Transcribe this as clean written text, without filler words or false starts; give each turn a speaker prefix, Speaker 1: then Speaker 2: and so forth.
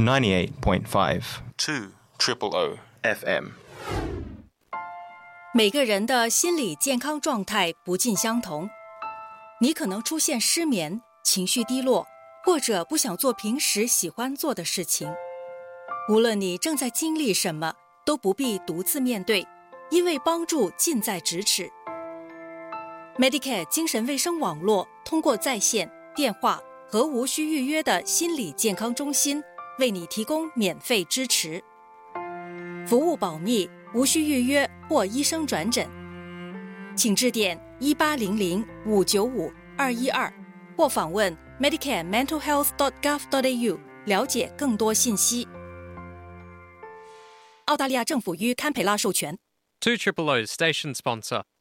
Speaker 1: 98.5 2 FM。
Speaker 2: 每个人的心理健康状态不尽相同，你可能出现失眠、情绪低落，或者不想做平时喜欢做的事情。无论你正在经历什么，都不必独自面对，因为帮助近在咫尺。Medicare 精神卫生网络通过在线、电话和无需预约的心理健康中心，为你提供免费支持。服务保密，无需预约或医生转诊，请致电1800-595-212或访问 medicarementalhealth.gov.au 了解更多信息。澳大利亚政府于堪培拉授权。
Speaker 3: 2 Station Sponsor